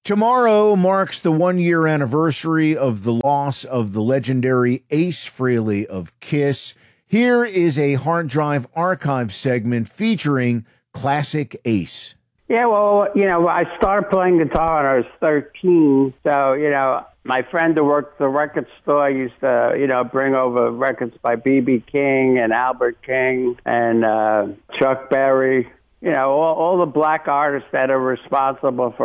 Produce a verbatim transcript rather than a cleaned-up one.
Tomorrow marks the one-year anniversary of the loss of the legendary Ace Frehley of Kiss. Here is a hard drive archive segment featuring classic Ace. Yeah, well, you know, I started playing guitar when I was thirteen. So, you know, my friend who worked at the record store used to, you know, bring over records by B B King and Albert King and uh, Chuck Berry. You know, all, all the black artists that are responsible for